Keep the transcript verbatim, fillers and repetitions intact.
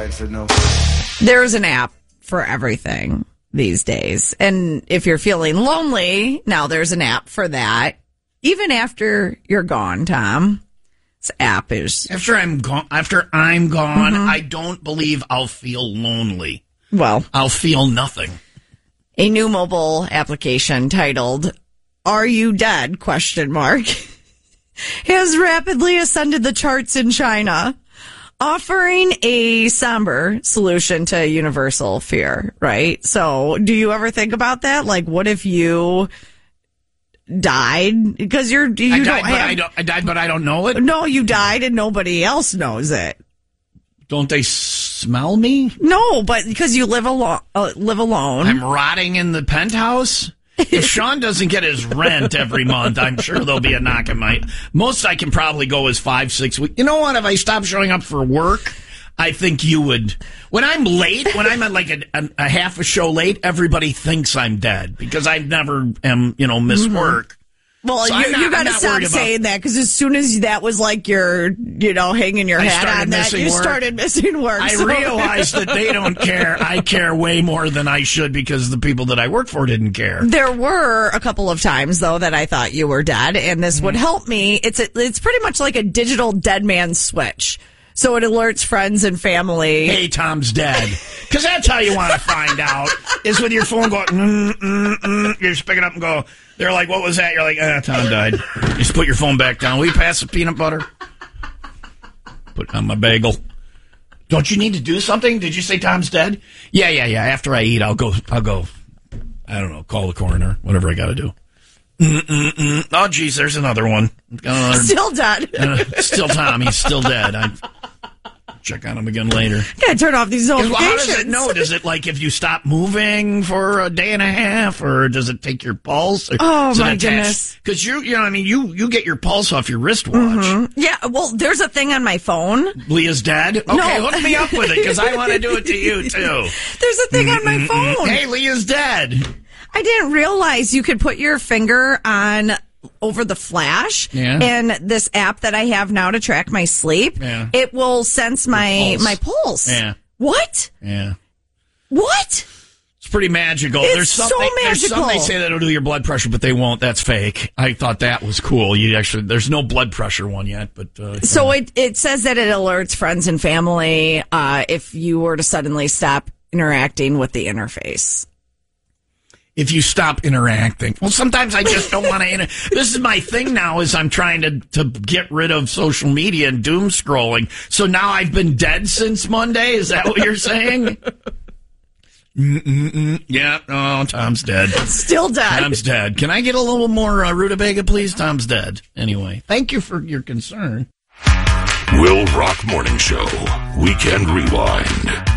why I said no. There's an app for everything these days. And if you're feeling lonely, now there's an app for that. Even after you're gone, Tom, this app is... After I'm gone, after I'm gone, mm-hmm. I don't believe I'll feel lonely. Well, I'll feel nothing. A new mobile application titled "Are You Dead?" question mark has rapidly ascended the charts in China, offering a somber solution to universal fear, right? So do you ever think about that? Like, what if you died? Because you're, you I don't died, have... but I, don't, I died, but I don't know it? No, you died and nobody else knows it. Don't they smell me? No, but because you live, alo- uh, live alone. I'm rotting in the penthouse? If Sean doesn't get his rent every month, I'm sure there'll be a knock at my... Most I can probably go is five, six weeks. You know what? If I stop showing up for work, I think you would... When I'm late, when I'm at like a, a, a half a show late, everybody thinks I'm dead because I never am, you know, miss mm-hmm. work. Well, so you, not, you got to stop saying about, that because as soon as that was like your, you know, hanging your I hat on that, you work. started missing work. I so. realized that they don't care. I care way more than I should because the people that I work for didn't care. There were a couple of times, though, that I thought you were dead, and this mm-hmm. would help me. It's a, it's pretty much like a digital dead man switch. So it alerts friends and family. Hey, Tom's dead. Because that's how you want to find out, is with your phone going, mm, mm, mm. You just pick it up and go, they're like, what was that? You're like, ah, Tom died. You just put your phone back down. Will you pass the peanut butter? Put it on my bagel. Don't you need to do something? Did you say Tom's dead? Yeah, yeah, yeah. After I eat, I'll go, I'll go, I don't know, call the coroner, whatever I got to do. Mm-mm-mm. Oh, geez, there's another one. Another, still dead. uh, still Tom. He's still dead. I check on him again later. Gotta turn off these notifications. Well, how does it know? Does it like if you stop moving for a day and a half, or does it take your pulse? Or oh my goodness! Because you, you know, I mean, you you get your pulse off your wristwatch. Mm-hmm. Yeah. Well, there's a thing on my phone. Leah's dead. Okay, no. Hook me up with it because I want to do it to you too. There's a thing Mm-mm-mm. on my phone. Hey, Leah's dead. I didn't realize you could put your finger on over the flash, yeah. and this app that I have now to track my sleep, yeah. it will sense my pulse. my pulse. Yeah. What? Yeah. What? It's pretty magical. It's there's something, so magical. There's some they say that'll do your blood pressure, but they won't. That's fake. I thought that was cool. You actually, there's no blood pressure one yet, but uh, so it it says that it alerts friends and family uh, if you were to suddenly stop interacting with the interface. If you stop interacting. Well, sometimes I just don't want to. Inter- this is my thing now is I'm trying to, to get rid of social media and doom scrolling. So now I've been dead since Monday? Is that what you're saying? Mm-mm-mm. Yeah. Oh, Tom's dead. Still dead. Tom's dead. Can I get a little more uh, rutabaga, please? Tom's dead. Anyway, thank you for your concern. Will Rock Morning Show. Weekend Rewind.